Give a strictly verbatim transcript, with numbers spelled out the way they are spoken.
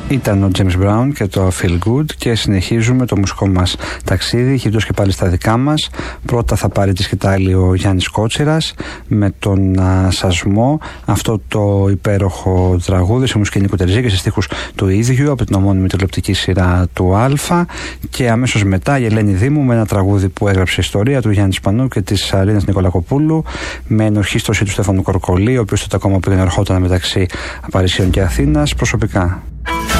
Ήταν ο James Brown και το Feel Good και συνεχίζουμε το μουσικό μας ταξίδι, γυρίζοντας και πάλι στα δικά μας. Πρώτα θα πάρει τη σκητάλη ο Γιάννης Κότσιρας με τον α, Σασμό, αυτό το υπέροχο τραγούδι σε μουσική Νίκου Τερζή και σε στίχους του ίδιου από την ομώνυμη τηλεοπτική σειρά του Α. Και αμέσως μετά η Ελένη Δήμου με ένα τραγούδι που έγραψε ιστορία του Γιάννη Σπανού και της Αρίνας Νικολακοπούλου με ενορχήστρωση του Στέφανου Κορκολή, ο οποίος τότε ακόμα πήγαινε ερχόταν μεταξύ Παρισίων και Αθήνας προσωπικά.